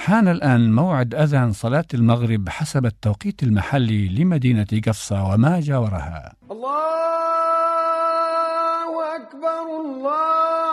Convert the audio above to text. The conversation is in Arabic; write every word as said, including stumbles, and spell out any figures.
حان الآن موعد أذان صلاة المغرب حسب التوقيت المحلي لمدينة قفصة وما جاورها. الله أكبر الله